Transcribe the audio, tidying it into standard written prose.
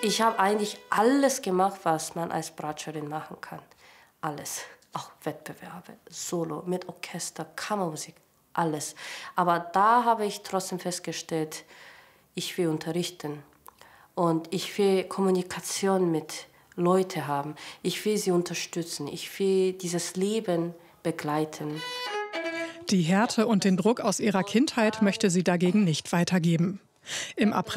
Ich habe eigentlich alles gemacht, was man als Bratschulerin machen kann. Alles. Auch Wettbewerbe, Solo, mit Orchester, Kammermusik, alles. Aber da habe ich trotzdem festgestellt, ich will unterrichten. Und ich will Kommunikation mit Leuten haben. Ich will sie unterstützen. Ich will dieses Leben begleiten. Die Härte und den Druck aus ihrer Kindheit möchte sie dagegen nicht weitergeben. Im April